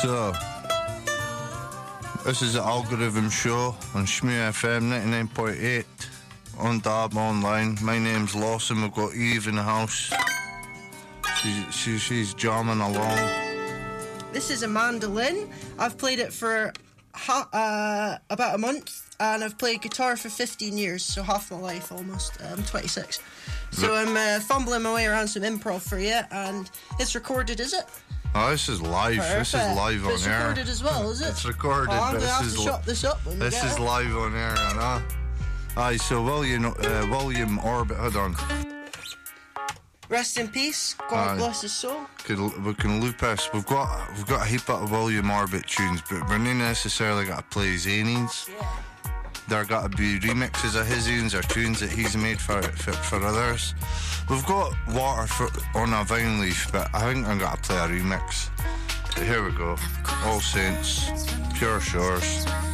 So, this is the Algorithm Show on Shmoo FM 99.8 on Dab Online. My name's Lawson. We've got Eve in the house. She's jamming along. This is a mandolin. I've played it for about a month, and I've played guitar for 15 years, so half my life almost. I'm 26. So I'm fumbling my way around some improv for you, and it's recorded, is it? Oh, this is live. Perfect. This is live on It's air. recorded as well, is it? It's recorded. Oh, I'm but going to have this to is shut this up when we This get is it. live on air, I know. Aye, so William Orbit, hold on. Rest in peace. God bless his soul. We can loop this. We've got a heap of William Orbit tunes, but we're not necessarily got to play Zanies. Yeah. There got to be remixes of his tunes or tunes that he's made for others. We've got Water on a Vine Leaf, but I think I'm going to play a remix. So here we go. All Saints, Pure Shores.